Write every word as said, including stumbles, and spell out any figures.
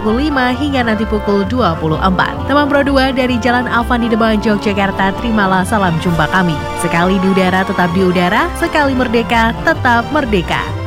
pukul lima hingga nanti pukul dua puluh empat. Teman Pro dua dari Jalan Avandi Demang, Yogyakarta, terimalah salam jumpa kami. Sekali di udara tetap di udara, sekali merdeka tetap merdeka.